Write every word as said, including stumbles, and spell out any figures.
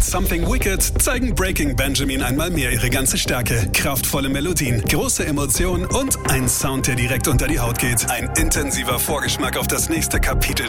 Mit Something Wicked zeigen Breaking Benjamin einmal mehr ihre ganze Stärke. Kraftvolle Melodien, große Emotionen und ein Sound, der direkt unter die Haut geht. Ein intensiver Vorgeschmack auf das nächste Kapitel